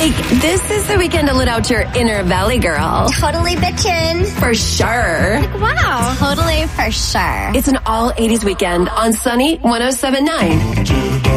Like, this is the weekend to let out your inner Valley girl. Totally bitchin'. For sure. Wow. Totally for sure. It's an all 80s weekend on Sunny 107.9.